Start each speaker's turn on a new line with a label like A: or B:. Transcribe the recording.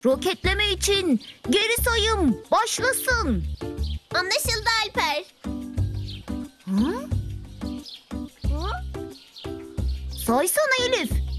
A: Roketleme için geri sayım başlasın.
B: Anlaşıldı Alper.
A: Hı? Saysana Elif.